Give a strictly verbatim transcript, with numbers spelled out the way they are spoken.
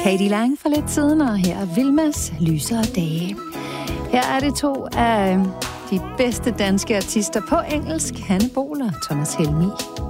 Katie Lang for lidt siden, og her er Vilmas Lysere Dage. Her er det to af de bedste danske artister på engelsk, Hanne Bol og Thomas Helmig.